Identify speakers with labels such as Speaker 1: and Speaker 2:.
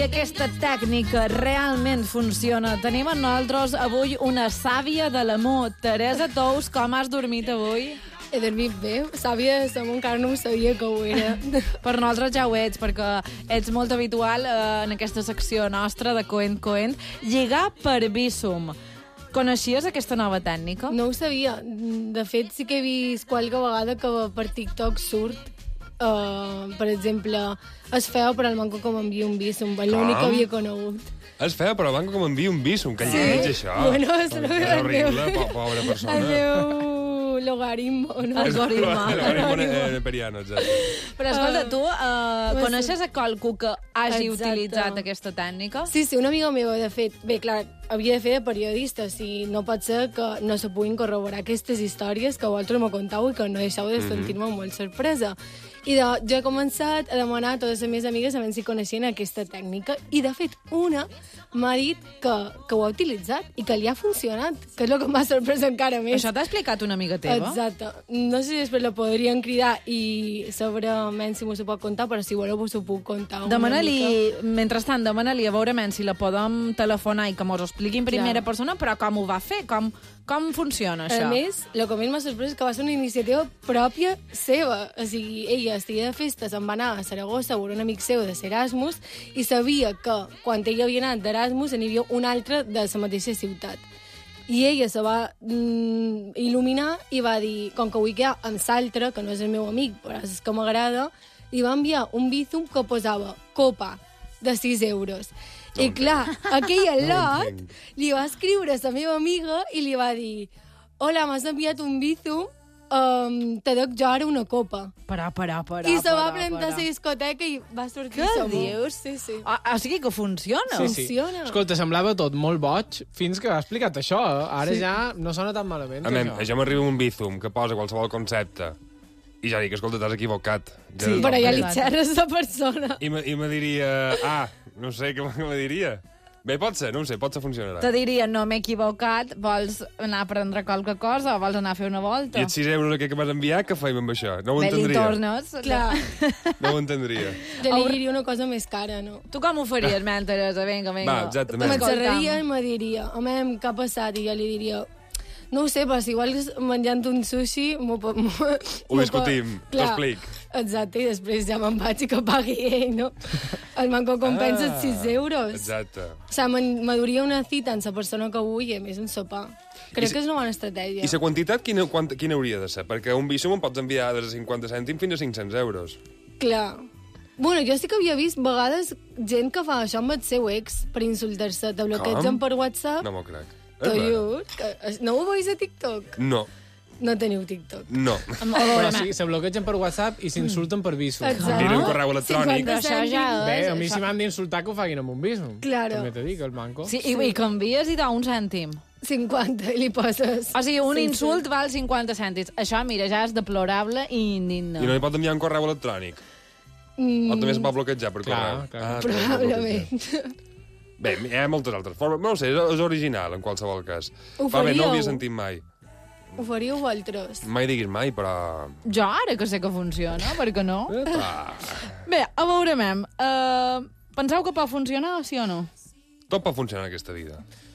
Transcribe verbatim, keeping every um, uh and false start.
Speaker 1: Aquesta tècnica realment funciona. Tenim amb nosaltres avui una sàvia de l'amor. Teresa Tous, com has dormit avui?
Speaker 2: He dormit bé. Sàvia de l'amor encara no ho sabia que ho era.
Speaker 1: Per nosaltres ja ho ets, perquè ets molt habitual eh, en aquesta secció nostra de Coent Coent. Lligar per Bizum. Coneixies aquesta nova tècnica?
Speaker 2: No ho sabia. De fet, sí que he vist qualque vegada que per TikTok surt Uh, per exemple, es feia per al banco que m'envia un Bizum, l'únic que havia conegut.
Speaker 3: Es feia per al banco que m'envia un Bizum, que
Speaker 2: Sí?
Speaker 3: lleig això.
Speaker 2: Bueno, és el
Speaker 3: És
Speaker 2: meu-
Speaker 3: horrible, po pobra persona.
Speaker 2: El meu logaritmo, no?
Speaker 1: Algoritme.
Speaker 3: Algoritme neperiano, exacte.
Speaker 1: Però escolta, tu uh,
Speaker 2: Uh,
Speaker 1: coneixes a qualcú que hagi
Speaker 2: Exacte.
Speaker 1: utilitzat aquesta tècnica?
Speaker 2: Sí, sí, una amiga meva, de fet, bé, clar, havia de fer de periodista, si no pot ser que no se puguin corroborar aquestes històries que vosaltres m'ho contau i que no deixeu de sentir-me molt sorpresa. I de, jo he començat a demanar a totes les meves amigues a veure si coneixien aquesta tècnica i, de fet, una m'ha dit que, que ho ha utilitzat i que li ha funcionat, que és el que m'ha sorprès encara més.
Speaker 1: Això t'ha explicat una amiga teva?
Speaker 2: Exacte. No sé si després la podrien cridar i segurament si m'ho se pot contar, però si voleu us ho puc contar una
Speaker 1: Demana-li,
Speaker 2: mica.
Speaker 1: mentrestant, demana-li a veure men, si la podem telefonar i que mos ho expliqui en primera
Speaker 2: Clar.
Speaker 1: persona, però com ho va fer, com, com funciona això?
Speaker 2: A més, el que més m'ha sorprès és que va ser una iniciativa pròpia seva. O sigui, ella estia de festa, se'n va anar a Saragossa a veure un amic seu de Erasmus i sabia que quan ella havia anat d'Erasmus n'hi havia un altre de la mateixa ciutat. I ella se va mm, il·luminar i va dir, com que vull quedar amb l'altre, que no és el meu amic, però és que m'agrada, li va enviar un Bizum que posava copa de sis euros.
Speaker 3: No
Speaker 2: I clar, aquell
Speaker 3: No ho
Speaker 2: al·lot
Speaker 3: entenc.
Speaker 2: li va escriure a la meva amiga i li va dir hola, m'has enviat un Bizum, um, te dec jo ara una copa.
Speaker 1: Parà, parà, parà,
Speaker 2: I se va
Speaker 1: parà,
Speaker 2: presentar a
Speaker 1: parà.
Speaker 2: la discoteca i va sortir
Speaker 1: Què
Speaker 2: sa mort.
Speaker 1: dius?
Speaker 2: Sí, sí.
Speaker 1: Ah, o sigui que funciona?
Speaker 2: Sí, sí. Funciona.
Speaker 4: Escolta, semblava tot molt boig fins que ha explicat això. eh? Ara sí. ja no sona tan malament.
Speaker 3: A
Speaker 4: que
Speaker 3: mi,
Speaker 4: això.
Speaker 3: ja m'arriba un Bizum que posa qualsevol concepte i ja dic, escolta, t'has equivocat. Ja
Speaker 1: Sí.
Speaker 3: no-
Speaker 2: Però ja li
Speaker 1: Exacte.
Speaker 2: xerres la persona.
Speaker 3: I me, i me diria, ah, no sé què me diria. Bé, pot ser, no ho sé, pot ser funcionarà.
Speaker 1: Te diria, no m'he equivocat, vols anar a prendre qualque cosa o vols anar a fer una volta?
Speaker 3: I els sis euros que m'has enviat, què faim amb això? No ho
Speaker 1: Bé, li
Speaker 3: entendria.
Speaker 1: tornes.
Speaker 2: Clar,
Speaker 3: No ho entendria.
Speaker 2: ja li diria una cosa més cara, no?
Speaker 1: Tu com ho faries, men, Teresa? Vinga, vinga.
Speaker 3: Va, exactament.
Speaker 2: Me
Speaker 1: Escolta'm.
Speaker 2: xerraria i me diria, home, què ha passat? I jo li diria, no ho sé, però si igual menjant un sushi m'ho pot... m'ho-
Speaker 3: Ho
Speaker 2: m'ho
Speaker 3: discutim,
Speaker 2: pot- Clar.
Speaker 3: t'explic.
Speaker 2: Exacte, i després ja me'n vaig i que pagui ell, no? El banco compensa
Speaker 3: Ah,
Speaker 2: sis euros.
Speaker 3: Exacte.
Speaker 2: O sigui, me'n- me duria una cita amb la persona que vull i a més un sopar. Crec
Speaker 3: I
Speaker 2: que és una bona estratègia.
Speaker 3: I la quantitat quina, quant, quina hauria de ser? Perquè un Bizum em pots enviar des de cinquanta cèntims fins a cinc-cents euros.
Speaker 2: Clar. Bueno, jo sí que havia vist vegades gent que fa això amb el seu ex per insultar-se. Te bloquegen
Speaker 3: Com?
Speaker 2: per WhatsApp.
Speaker 3: No m'ho crec.
Speaker 2: T'ho
Speaker 3: És vera?
Speaker 2: juro. que- No ho veus a TikTok?
Speaker 3: No,
Speaker 2: No teniu TikTok.
Speaker 3: no.
Speaker 4: Però sí, se bloquegen per WhatsApp i s'insulten per Bizum.
Speaker 2: Exacte.
Speaker 3: Tira un correu electrònic.
Speaker 2: cinquanta
Speaker 1: Això ja
Speaker 4: Bé,
Speaker 1: és...
Speaker 4: a mi
Speaker 1: això-
Speaker 4: si m'han d'insultar que ho facin amb un Bizum.
Speaker 2: Claro.
Speaker 4: També t'ho dic, el banco.
Speaker 1: Sí, i, i canvies i da un cèntim.
Speaker 2: cinquanta i li poses...
Speaker 1: O sigui, un
Speaker 2: Sí, sí.
Speaker 1: insult val cinquanta cèntims. Això, mira, ja és deplorable i indigne.
Speaker 3: I no li pot enviar un correu electrònic.
Speaker 2: Mm,
Speaker 3: O també es va bloquejar per
Speaker 4: Clar,
Speaker 3: correu.
Speaker 4: clar.
Speaker 3: Ah, també es va
Speaker 2: probablement.
Speaker 3: bloquejar. Bé, hi ha moltes altres formes. No ho sé, és original, en qualsevol cas.
Speaker 2: Ho
Speaker 3: Va bé, no ho havia
Speaker 2: faríeu?
Speaker 3: sentit mai.
Speaker 2: Ho faríeu vosaltres?
Speaker 3: Mai diguis mai, però...
Speaker 1: Jo ara que sé que funciona, per què no?
Speaker 3: Epa.
Speaker 1: Bé, a veure, mem, uh, penseu que pot funcionar, sí o no?
Speaker 3: Tot pot funcionar en aquesta vida.